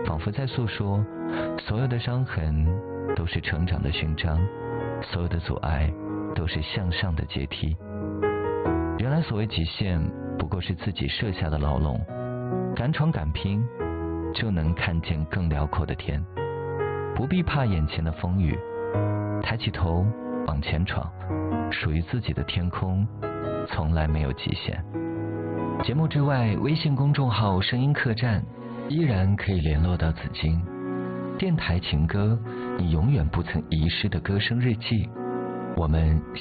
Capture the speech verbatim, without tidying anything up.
仿佛在诉说，所有的伤痕都是成长的勋章，所有的阻碍都是向上的阶梯。原来所谓极限不过是自己设下的牢笼，敢闯敢拼就能看见更辽阔的天。不必怕眼前的风雨，抬起头往前闯，属于自己的天空从来没有极限。节目之外，微信公众号声音客栈依然可以联络到紫金。电台情歌，你永远不曾遗失的歌声日记，我们